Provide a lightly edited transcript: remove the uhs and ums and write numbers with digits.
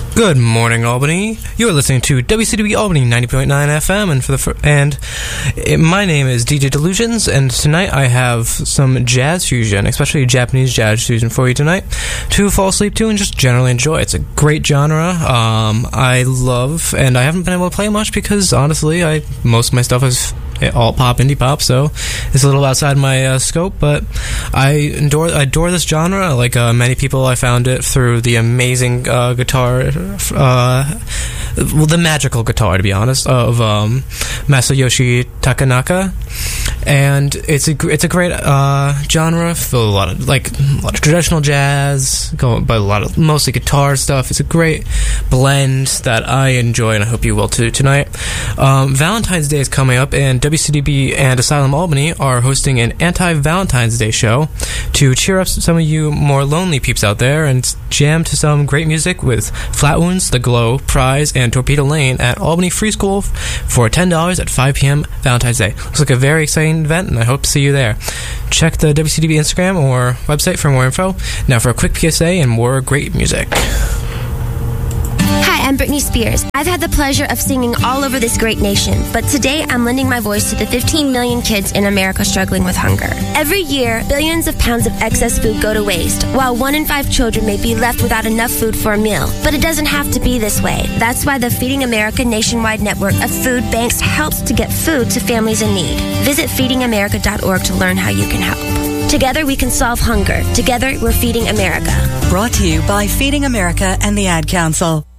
Good morning, Albany. You are listening to WCDB Albany 90.9 FM, and my name is DJ Delusions, and tonight I have some jazz fusion, especially Japanese jazz fusion for you tonight, to fall asleep to and just generally enjoy. It's a great genre. I love, and I haven't been able to play much because honestly, most of my stuff is alt pop, indie pop, so it's a little outside my scope, but I adore this genre. Like many people, I found it through the amazing guitar, the magical guitar, to be honest, of Masayoshi Takanaka, and it's a great genre for a lot of traditional jazz, but mostly guitar stuff. It's a great blend that I enjoy, and I hope you will too tonight. Valentine's Day is coming up, and WCDB and Asylum Albany are hosting an anti-Valentine's Day show to cheer up some of you more lonely peeps out there and jam to some great music with Flat Wounds, The Glow, Prize, and Torpedo Lane at Albany Free School for $10 at 5 p.m. Valentine's Day. Looks like a very exciting event, and I hope to see you there. Check the WCDB Instagram or website for more info. Now for a quick PSA and more great music. Hi, I'm Britney Spears. I've had the pleasure of singing all over this great nation, but today I'm lending my voice to the 15 million kids in America struggling with hunger. Every year, billions of pounds of excess food go to waste, while 1 in 5 children may be left without enough food for a meal. But it doesn't have to be this way. That's why the Feeding America nationwide network of food banks helps to get food to families in need. Visit feedingamerica.org to learn how you can help. Together we can solve hunger. Together we're Feeding America. Brought to you by Feeding America and the Ad Council.